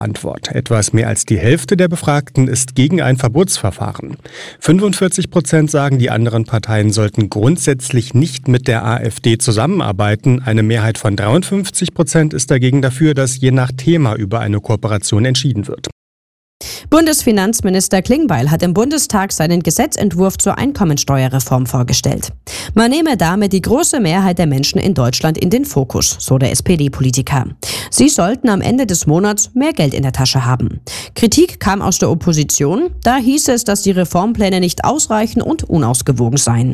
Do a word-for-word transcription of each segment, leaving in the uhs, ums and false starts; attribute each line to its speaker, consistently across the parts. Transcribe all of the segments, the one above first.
Speaker 1: Antwort. Etwas mehr als die Hälfte der Befragten ist gegen ein Verbotsverfahren. fünfundvierzig Prozent sagen, die anderen Parteien sollten grundsätzlich nicht mit der AfD zusammenarbeiten. Eine Mehrheit von dreiundfünfzig Prozent ist dagegen dafür, dass je nach Thema über eine Kooperation entschieden wird.
Speaker 2: Bundesfinanzminister Klingbeil hat im Bundestag seinen Gesetzentwurf zur Einkommensteuerreform vorgestellt. Man nehme damit die große Mehrheit der Menschen in Deutschland in den Fokus, so der S P D-Politiker. Sie sollten am Ende des Monats mehr Geld in der Tasche haben. Kritik kam aus der Opposition. Da hieß es, dass die Reformpläne nicht ausreichen und unausgewogen seien.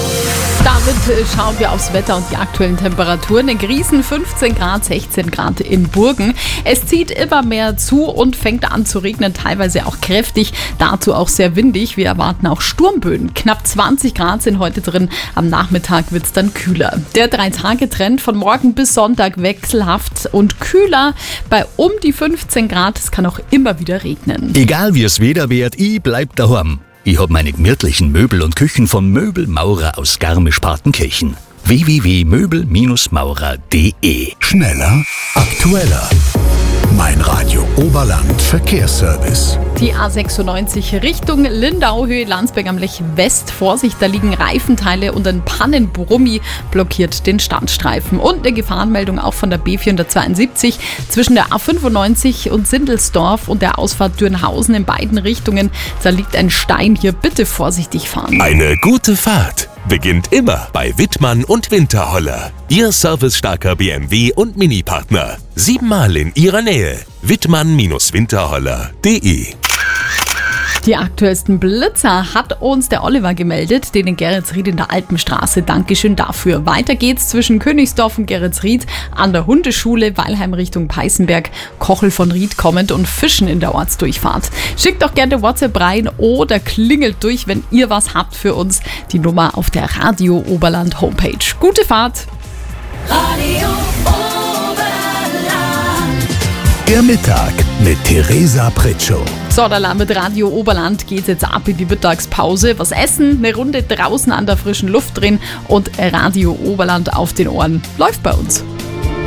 Speaker 3: Damit schauen wir aufs Wetter und die aktuellen Temperaturen. In Griesen fünfzehn Grad, sechzehn Grad in Burgen. Es zieht immer mehr zu und fängt an zu regnen, teilweise auch kräftig, dazu auch sehr windig. Wir erwarten auch Sturmböen. Knapp zwanzig Grad sind heute drin. Am Nachmittag wird es dann kühler. Der Drei-Tage-Trend von morgen bis Sonntag wechselhaft und kühler bei um die fünfzehn Grad. Es kann auch immer wieder regnen.
Speaker 4: Egal wie es Wetter wird, ich bleib daheim. Ich hab meine gemütlichen Möbel und Küchen vom Möbelmaurer aus Garmisch-Partenkirchen. w w w punkt möbel maurer punkt d e.
Speaker 5: Schneller, aktueller. Mein Radio Oberland Verkehrsservice.
Speaker 3: Die A sechsundneunzig Richtung Lindau, Höhe Landsberg am Lech West. Vorsicht, da liegen Reifenteile und ein Pannenbrummi blockiert den Standstreifen. Und eine Gefahrenmeldung auch von der B vierhundertzweiundsiebzig zwischen der A fünfundneunzig und Sindelsdorf und der Ausfahrt Dürnhausen in beiden Richtungen. Da liegt ein Stein, hier bitte vorsichtig fahren.
Speaker 6: Eine gute Fahrt beginnt immer bei Wittmann und Winterholler. Ihr servicestarker B M W und Mini-Partner. Siebenmal in Ihrer Nähe. Wittmann Winterholler punkt d e.
Speaker 3: Die aktuellsten Blitzer hat uns der Oliver gemeldet, den in Geretsried in der Alpenstraße. Dankeschön dafür. Weiter geht's zwischen Königsdorf und Geretsried an der Hundeschule, Weilheim Richtung Peißenberg, Kochel von Ried kommend und Fischen in der Ortsdurchfahrt. Schickt doch gerne WhatsApp rein oder klingelt durch, wenn ihr was habt für uns. Die Nummer auf der Radio Oberland Homepage. Gute Fahrt!
Speaker 5: Radio Oberland. Der Mittag mit Theresa Pritschow.
Speaker 3: So, da mit Radio Oberland geht's jetzt ab in die Mittagspause. Was essen, eine Runde draußen an der frischen Luft drehen und Radio Oberland auf den Ohren. Läuft bei uns.